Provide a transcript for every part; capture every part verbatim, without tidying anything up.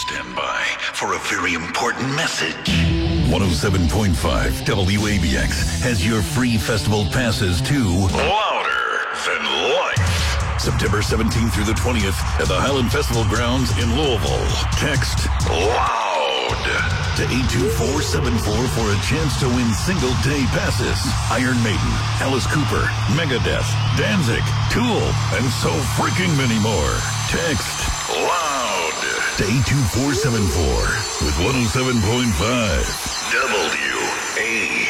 Stand by for a very important message. one oh seven point five W A B X has your free festival passes to Louder Than Life. September seventeenth through the twentieth at the Highland Festival Grounds in Louisville. Text LOUD to eight two four seven four for a chance to win single-day passes. Iron Maiden, Alice Cooper, Megadeth, Danzig, Tool, and so freaking many more. Text LOUD to eight two four seven four with one oh seven point five W A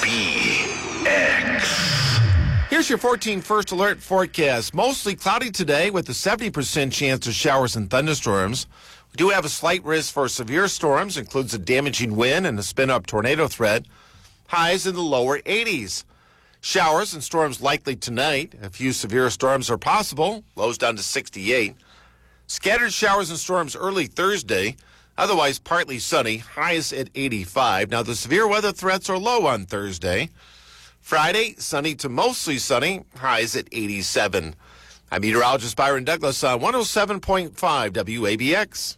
B X. Here's your fourteen First Alert forecast. Mostly cloudy today with a seventy percent chance of showers and thunderstorms. We do have a slight risk for severe storms, includes a damaging wind and a spin-up tornado threat. Highs in the lower eighties. Showers and storms likely tonight. A few severe storms are possible. Lows down to sixty-eight. Scattered showers and storms early Thursday. Otherwise partly sunny. Highs at eighty-five. Now the severe weather threats are low on Thursday. Friday, sunny to mostly sunny, highs at eighty-seven. I'm meteorologist Byron Douglas on one oh seven point five W A B X.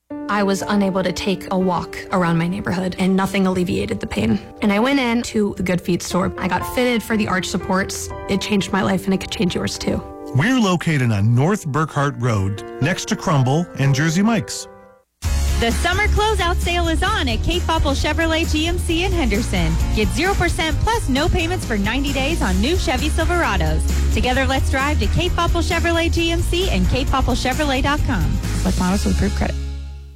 I was unable to take a walk around my neighborhood, and nothing alleviated the pain. And I went in to the Good Feet store. I got fitted for the arch supports. It changed my life, and it could change yours too. We're located on North Burkhart Road, next to Crumble and Jersey Mike's. The summer closeout sale is on at Cape Popple Chevrolet G M C in Henderson. Get zero percent plus no payments for ninety days on new Chevy Silverados. Together, let's drive to Cape Popple Chevrolet G M C and cape popple chevrolet dot com. Select models with group credit.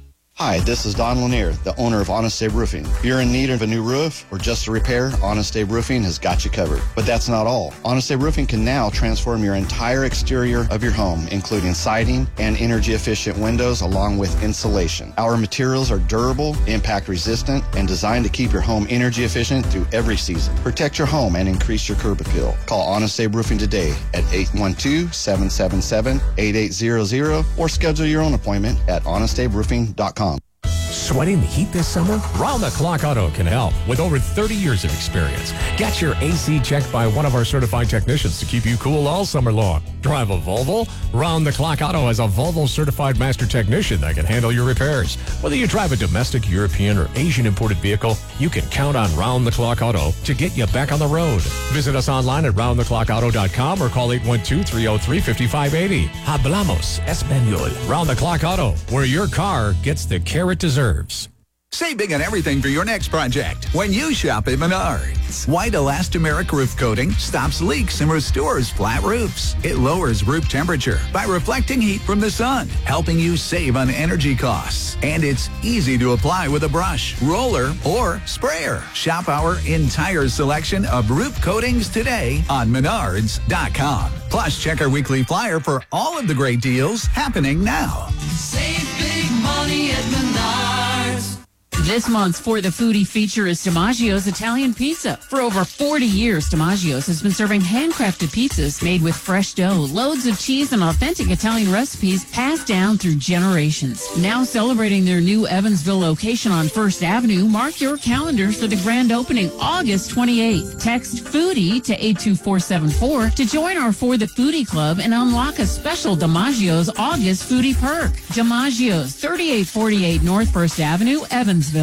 Hi, this is Don Lanier, the owner of Honest Abe Roofing. If you're in need of a new roof or just a repair, Honest Abe Roofing has got you covered. But that's not all. Honest Abe Roofing can now transform your entire exterior of your home, including siding and energy-efficient windows along with insulation. Our materials are durable, impact-resistant, and designed to keep your home energy-efficient through every season. Protect your home and increase your curb appeal. Call Honest Abe Roofing today at eight one two, seven seven seven, eight eight zero zero or schedule your own appointment at honest abe roofing dot com. Sweating the heat this summer? Round the Clock Auto can help with over thirty years of experience. Get your A C checked by one of our certified technicians to keep you cool all summer long. Drive a Volvo? Round the Clock Auto has a Volvo certified master technician that can handle your repairs. Whether you drive a domestic, European, or Asian imported vehicle, you can count on Round the Clock Auto to get you back on the road. Visit us online at round the clock auto dot com or call eight one two, three oh three, five five eight oh. Hablamos Español. Round the Clock Auto, where your car gets the care it deserves. Save big on everything for your next project when you shop at Menards. White elastomeric roof coating stops leaks and restores flat roofs. It lowers roof temperature by reflecting heat from the sun, helping you save on energy costs. And it's easy to apply with a brush, roller, or sprayer. Shop our entire selection of roof coatings today on menards dot com. Plus, check our weekly flyer for all of the great deals happening now. Save big money at Menards. This month's For the Foodie feature is DiMaggio's Italian Pizza. For over forty years, DiMaggio's has been serving handcrafted pizzas made with fresh dough, loads of cheese, and authentic Italian recipes passed down through generations. Now celebrating their new Evansville location on First Avenue, mark your calendars for the grand opening August twenty-eighth. Text FOODIE to eight two four seven four to join our For the Foodie Club and unlock a special DiMaggio's August Foodie perk. DiMaggio's, thirty-eight forty-eight North First Avenue, Evansville.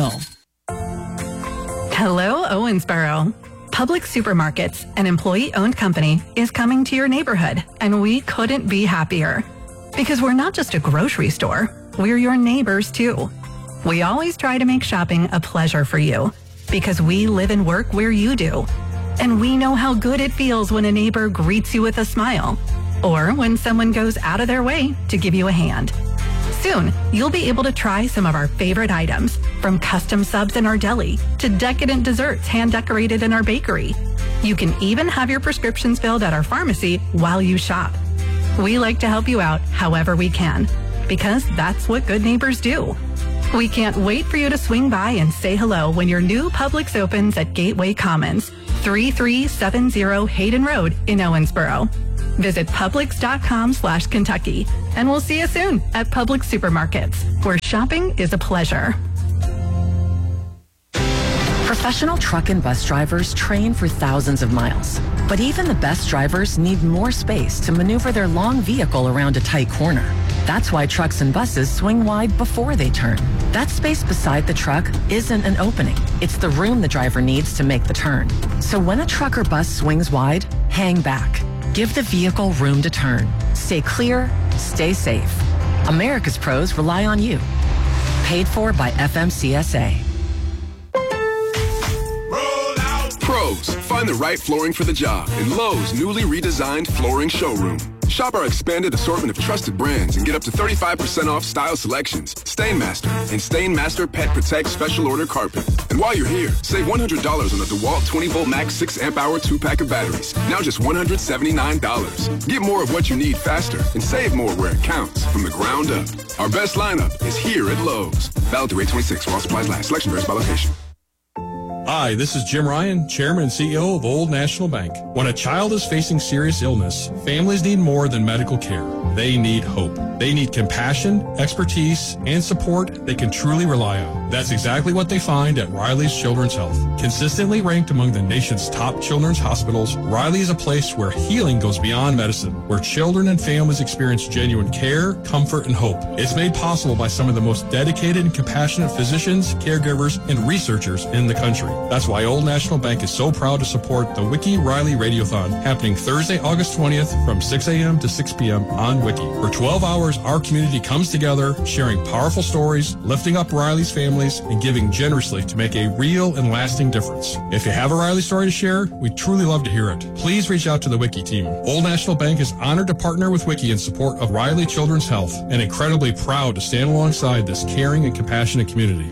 Hello, Owensboro. Public Supermarkets, an employee-owned company, is coming to your neighborhood, and we couldn't be happier. Because we're not just a grocery store, we're your neighbors too. We always try to make shopping a pleasure for you, because we live and work where you do. And we know how good it feels when a neighbor greets you with a smile, or when someone goes out of their way to give you a hand. Soon, you'll be able to try some of our favorite items, from custom subs in our deli to decadent desserts hand-decorated in our bakery. You can even have your prescriptions filled at our pharmacy while you shop. We like to help you out however we can, because that's what good neighbors do. We can't wait for you to swing by and say hello when your new Publix opens at Gateway Commons, thirty-three seventy Hayden Road in Owensboro. Visit Publix.com slash Kentucky, and we'll see you soon at Publix Supermarkets, where shopping is a pleasure. Professional truck and bus drivers train for thousands of miles. But even the best drivers need more space to maneuver their long vehicle around a tight corner. That's why trucks and buses swing wide before they turn. That space beside the truck isn't an opening. It's the room the driver needs to make the turn. So when a truck or bus swings wide, hang back. Give the vehicle room to turn. Stay clear, stay safe. America's pros rely on you. Paid for by F M C S A. Pros, find the right flooring for the job in Lowe's newly redesigned flooring showroom. Shop our expanded assortment of trusted brands and get up to thirty-five percent off style selections, Stainmaster, and Stainmaster Pet Protect Special Order Carpet. And while you're here, save one hundred dollars on the DeWalt twenty volt Max six amp hour two pack of batteries. Now just one hundred seventy-nine dollars. Get more of what you need faster and save more where it counts from the ground up. Our best lineup is here at Lowe's. Valid through eight twenty-six while supplies last. Selection varies by location. Hi, this is Jim Ryan, Chairman and C E O of Old National Bank. When a child is facing serious illness, families need more than medical care. They need hope. They need compassion, expertise, and support they can truly rely on. That's exactly what they find at Riley's Children's Health. Consistently ranked among the nation's top children's hospitals, Riley is a place where healing goes beyond medicine, where children and families experience genuine care, comfort, and hope. It's made possible by some of the most dedicated and compassionate physicians, caregivers, and researchers in the country. That's why Old National Bank is so proud to support the Wiki Riley Radiothon, happening Thursday, August twentieth from six a.m. to six p.m. on Wiki. For twelve hours, our community comes together, sharing powerful stories, lifting up Riley's families, and giving generously to make a real and lasting difference. If you have a Riley story to share, we'd truly love to hear it. Please reach out to the Wiki team. Old National Bank is honored to partner with Wiki in support of Riley Children's Health, and incredibly proud to stand alongside this caring and compassionate community.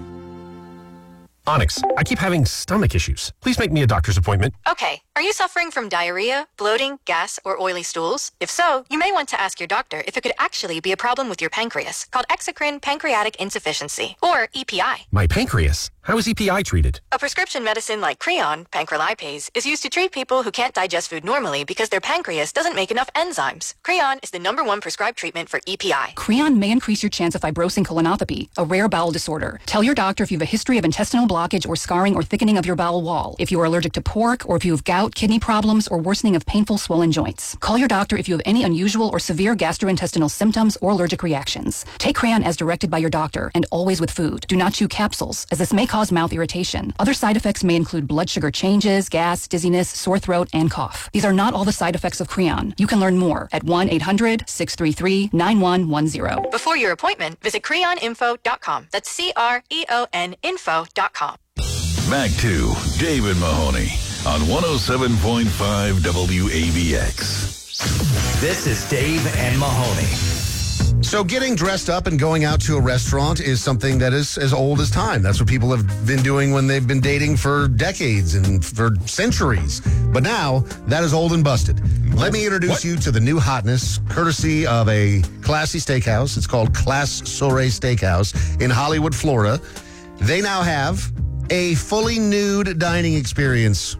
Onyx, I keep having stomach issues. Please make me a doctor's appointment. Okay. Are you suffering from diarrhea, bloating, gas, or oily stools? If so, you may want to ask your doctor if it could actually be a problem with your pancreas, called exocrine pancreatic insufficiency, or E P I. My pancreas? How is E P I treated? A prescription medicine like Creon, pancrelipase, is used to treat people who can't digest food normally because their pancreas doesn't make enough enzymes. Creon is the number one prescribed treatment for E P I. Creon may increase your chance of fibrosing colonopathy, a rare bowel disorder. Tell your doctor if you have a history of intestinal blockage or scarring or thickening of your bowel wall, if you are allergic to pork, or if you have gout, kidney problems, or worsening of painful swollen joints. Call your doctor if you have any unusual or severe gastrointestinal symptoms or allergic reactions. Take Creon as directed by your doctor, and always with food. Do not chew capsules, as this may cause mouth irritation. Other side effects may include blood sugar changes, gas, dizziness, sore throat, and cough. These are not all the side effects of Creon. You can learn more at one eight hundred six three three nine one one zero. Before your appointment, visit creon info dot com. That's C R E O N info dot com. Back to David Mahoney on one oh seven point five W A B X. This is Dave and Mahoney. So getting dressed up and going out to a restaurant is something that is as old as time. That's what people have been doing when they've been dating for decades and for centuries. But now, that is old and busted. Let me introduce what? you to the new hotness, courtesy of a classy steakhouse. It's called Class Soiree Steakhouse in Hollywood, Florida. They now have a fully nude dining experience.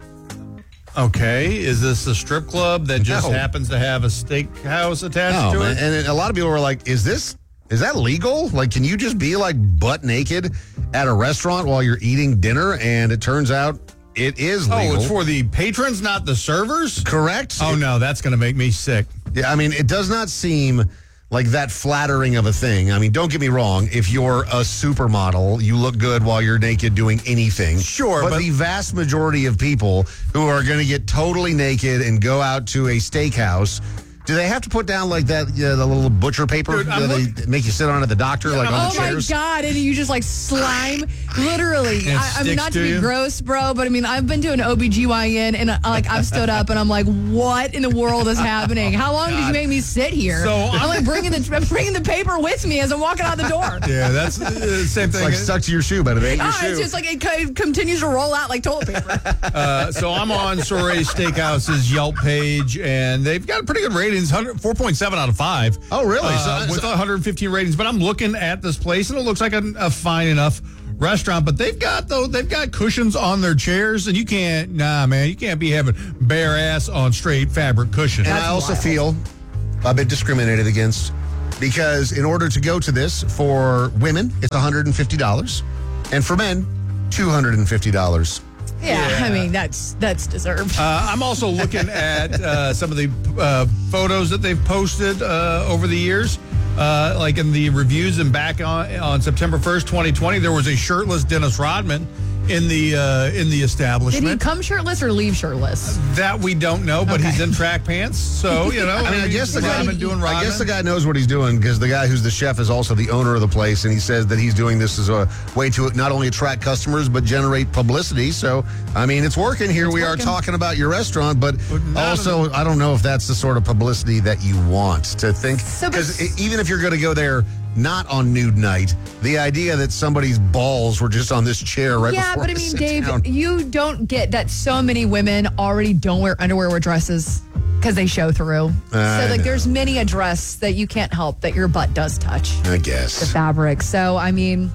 Okay, is this a strip club that just No. happens to have a steakhouse attached No, to man. it? And a lot of people were like, is this, is that legal? Like, can you just be like butt naked at a restaurant while you're eating dinner? And it turns out it is legal. Oh, it's for the patrons, not the servers? Correct. Oh, no, that's going to make me sick. Yeah, I mean, it does not seem like that flattering of a thing. I mean, don't get me wrong. If you're a supermodel, you look good while you're naked doing anything. Sure, but, but the vast majority of people who are going to get totally naked and go out to a steakhouse, do they have to put down like that, uh, the little butcher paper Dude, that they look- make you sit on at the doctor, like on Oh the my chairs? God, and you just like slime, literally. And it I, I'm sticks not to, to be you? gross, bro, but I mean, I've been to an O B G Y N and uh, like I've stood up and I'm like, what in the world is happening? How long did you make me sit here? So I'm, I'm- like bringing the I'm bringing the paper with me as I'm walking out the door. Yeah, that's uh, the same It's thing. like stuck to your shoe, but it ain't your Ah, shoe. it's just like it co- continues to roll out like toilet paper. Uh, so I'm on Soiree Steakhouse's Yelp page, and they've got pretty good ratings, four point seven out of five. Oh, really? Uh, So- with so- one hundred fifteen ratings. But I'm looking at this place, and it looks like a, a fine enough restaurant. But they've got though they've got cushions on their chairs, and you can't, nah, man, you can't be having bare ass on straight fabric cushions. And I also feel a bit discriminated against because in order to go to this, for women, it's one hundred fifty dollars, and for men, two hundred fifty dollars. Yeah, I mean that's that's deserved. Uh, I'm also looking at uh, some of the uh, photos that they've posted uh, over the years. uh, like in the reviews and back on, on September first, twenty twenty, there was a shirtless Dennis Rodman in the uh, in the establishment. Did he come shirtless or leave shirtless? That we don't know, but Okay. he's in track pants, so you know. I mean, I maybe guess the guy, Rodman doing Rodman. I guess the guy knows what he's doing because the guy who's the chef is also the owner of the place, and he says that he's doing this as a way to not only attract customers but generate publicity. So, I mean, it's working. Here It's we working. are talking about your restaurant, but not also I don't know if that's the sort of publicity that you want to think. So, but- Because even if you're going to go there not on nude night, the idea that somebody's balls were just on this chair right yeah, before but I I mean, sit Dave, down. you don't get that so many women already don't wear underwear or dresses because they show through. I so, like, know. there's many a dress that you can't help that your butt does touch I the guess. fabric. So, I mean,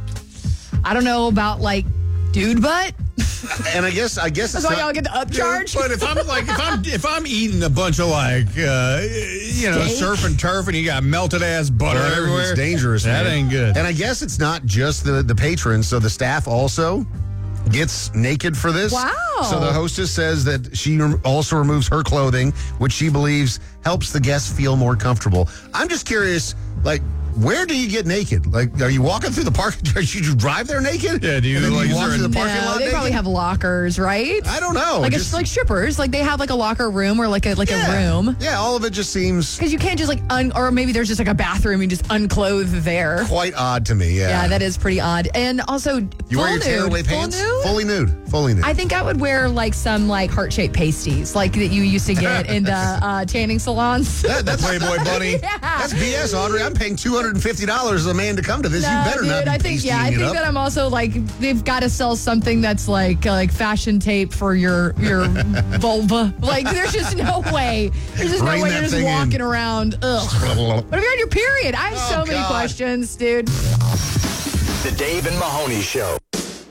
I don't know about like dude butt. And I guess I guess That's it's why not- y'all get the upcharge. But if I'm like if I'm if I'm eating a bunch of like uh, you know Steak? surf and turf and you got melted ass butter Whatever, everywhere, it's dangerous. That man. ain't good. And I guess it's not just the the patrons, so the staff also gets naked for this. Wow. So the hostess says that she rem- also removes her clothing, which she believes helps the guests feel more comfortable. I'm just curious, like, where do you get naked? Like, are you walking through the park? Should you drive there naked? Yeah, do you, And then like, you is walk there through a- the parking No, lot they naked? probably have lockers, right? I don't know. Like Just- it's like strippers, like they have like a locker room or like a like yeah. a room. Yeah, all of it just seems Because you can't just like un or maybe there's just like a bathroom and just unclothe there. quite odd to me. Yeah. Yeah, that is pretty odd. And also, you full wear your nude, tearaway full pants? nude? Fully nude. Fully nude. I think I would wear like some like heart shaped pasties, like that you used to get in the uh, tanning salons. That, that's Playboy bunny. Yeah. That's B S, Audrey. I'm paying two hundred fifty dollars a man to come to this. No, you better dude, not be I think yeah, I pasting it think up. that I'm also like they've got to sell something that's like uh, like fashion tape for your your vulva. Like there's just no way. There's just Bring no way that you're just thing in. walking around. Ugh. What if you're on your period? I have Oh, so many God. questions, dude. The Dave and Mahoney Show.